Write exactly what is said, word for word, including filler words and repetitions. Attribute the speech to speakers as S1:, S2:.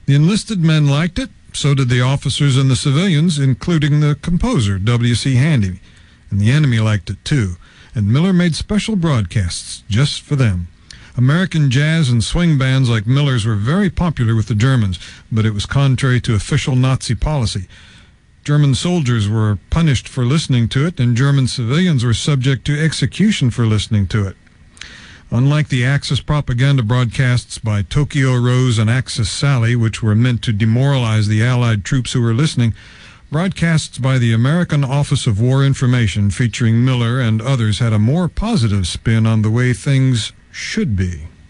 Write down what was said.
S1: The enlisted men liked it, so did the officers and the civilians, including the composer, W C Handy. And the enemy liked it too, and Miller made special broadcasts just for them. American jazz and swing bands like Miller's were very popular with the Germans, but it was contrary to official Nazi policy. German soldiers were punished for listening to it, and German civilians were subject to execution for listening to it. Unlike the Axis propaganda broadcasts by Tokyo Rose and Axis Sally, which were meant to demoralize the Allied troops who were listening, broadcasts by the American Office of War Information featuring Miller and others had a more positive spin on the way things should be.